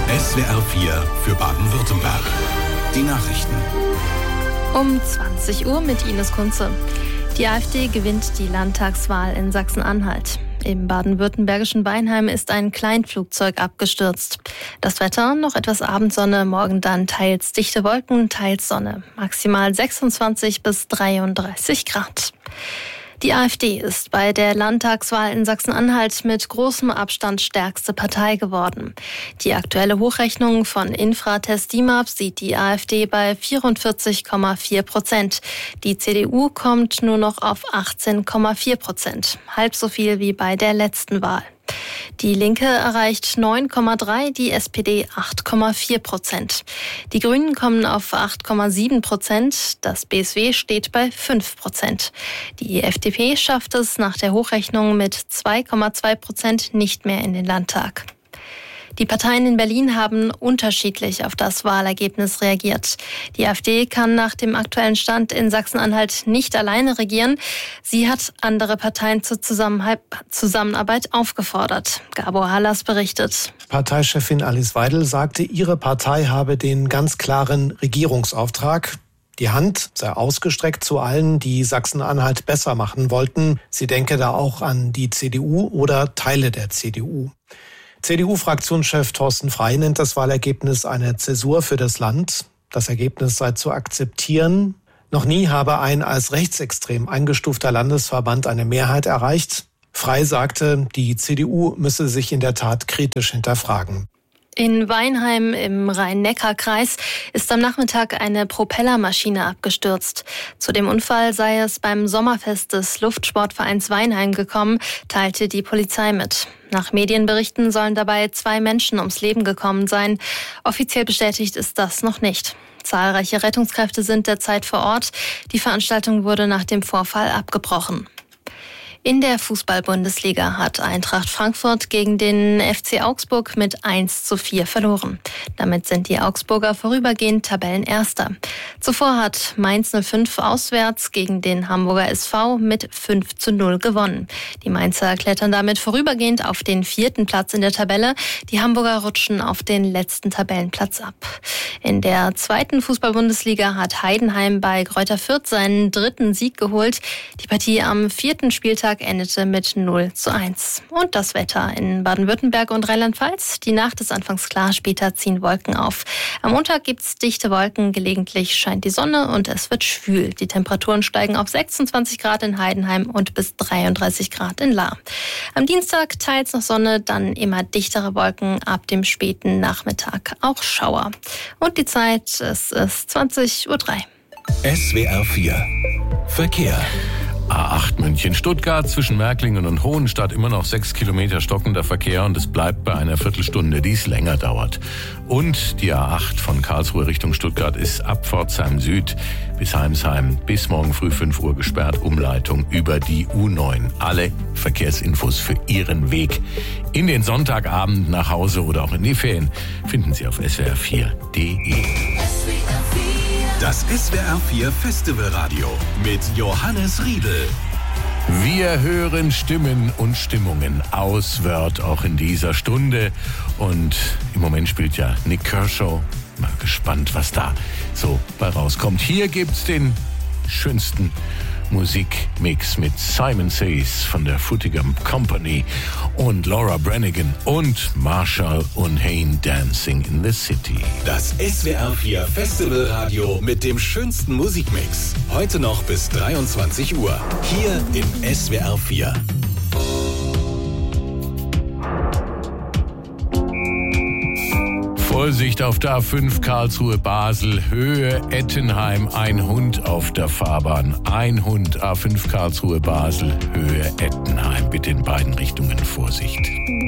SWR 4 für Baden-Württemberg. Die Nachrichten. Um 20 Uhr mit Ines Kunze. Die AfD gewinnt die Landtagswahl in Sachsen-Anhalt. Im baden-württembergischen Weinheim ist ein Kleinflugzeug abgestürzt. Das Wetter, noch etwas Abendsonne, morgen dann teils dichte Wolken, teils Sonne. Maximal 26 bis 33 Grad. Die AfD ist bei der Landtagswahl in Sachsen-Anhalt mit großem Abstand stärkste Partei geworden. Die aktuelle Hochrechnung von Infratest DIMAP sieht die AfD bei 44,4%. Die CDU kommt nur noch auf 18,4%. Halb so viel wie bei der letzten Wahl. Die Linke erreicht 9,3%, die SPD 8,4%. Die Grünen kommen auf 8,7%, das BSW steht bei 5%. Die FDP schafft es nach der Hochrechnung mit 2,2% nicht mehr in den Landtag. Die Parteien in Berlin haben unterschiedlich auf das Wahlergebnis reagiert. Die AfD kann nach dem aktuellen Stand in Sachsen-Anhalt nicht alleine regieren. Sie hat andere Parteien zur Zusammenarbeit aufgefordert. Gabor Hallas berichtet. Parteichefin Alice Weidel sagte, ihre Partei habe den ganz klaren Regierungsauftrag. Die Hand sei ausgestreckt zu allen, die Sachsen-Anhalt besser machen wollten. Sie denke da auch an die CDU oder Teile der CDU. CDU-Fraktionschef Thorsten Frey nennt das Wahlergebnis eine Zäsur für das Land. Das Ergebnis sei zu akzeptieren. Noch nie habe ein als rechtsextrem eingestufter Landesverband eine Mehrheit erreicht. Frey sagte, die CDU müsse sich in der Tat kritisch hinterfragen. In Weinheim im Rhein-Neckar-Kreis ist am Nachmittag eine Propellermaschine abgestürzt. Zu dem Unfall sei es beim Sommerfest des Luftsportvereins Weinheim gekommen, teilte die Polizei mit. Nach Medienberichten sollen dabei 2 Menschen ums Leben gekommen sein. Offiziell bestätigt ist das noch nicht. Zahlreiche Rettungskräfte sind derzeit vor Ort. Die Veranstaltung wurde nach dem Vorfall abgebrochen. In der Fußball-Bundesliga hat Eintracht Frankfurt gegen den FC Augsburg mit 1:4 verloren. Damit sind die Augsburger vorübergehend Tabellenerster. Zuvor hat Mainz 05 auswärts gegen den Hamburger SV mit 5:0 gewonnen. Die Mainzer klettern damit vorübergehend auf den 4. Platz in der Tabelle. Die Hamburger rutschen auf den letzten Tabellenplatz ab. In der 2. Fußball-Bundesliga hat Heidenheim bei Greuther Fürth seinen 3. Sieg geholt. Die Partie am 4. Spieltag endete mit 0:1. Und das Wetter in Baden-Württemberg und Rheinland-Pfalz. Die Nacht ist anfangs klar, später ziehen Wolken auf. Am Montag gibt's dichte Wolken, gelegentlich scheint die Sonne und es wird schwül. Die Temperaturen steigen auf 26 Grad in Heidenheim und bis 33 Grad in Lahr. Am Dienstag teils noch Sonne, dann immer dichtere Wolken, ab dem späten Nachmittag auch Schauer. Und die Zeit, es ist 20:03 Uhr. SWR 4 Verkehr. A8 München-Stuttgart zwischen Märklingen und Hohenstadt immer noch 6 Kilometer stockender Verkehr und es bleibt bei einer Viertelstunde, die es länger dauert. Und die A8 von Karlsruhe Richtung Stuttgart ist ab Pforzheim Süd bis Heimsheim bis morgen früh 5 Uhr gesperrt. Umleitung über die U9. Alle Verkehrsinfos für Ihren Weg in den Sonntagabend nach Hause oder auch in die Ferien finden Sie auf swr4.de. Das SWR 4 Festivalradio mit Johannes Riedel. Wir hören Stimmen und Stimmungen aus Wörth auch in dieser Stunde. Und im Moment spielt ja Nick Kershaw. Mal gespannt, was da so bei rauskommt. Hier gibt's den schönsten Musikmix mit Simon Says von der Footingham Company und Laura Branigan und Marshall und Hayne Dancing in the City. Das SWR 4 Festivalradio mit dem schönsten Musikmix. Heute noch bis 23 Uhr. Hier im SWR 4. Vorsicht auf der A5 Karlsruhe-Basel, Höhe Ettenheim, ein Hund auf der Fahrbahn. Ein Hund, A5 Karlsruhe-Basel, Höhe Ettenheim. Bitte in beiden Richtungen Vorsicht.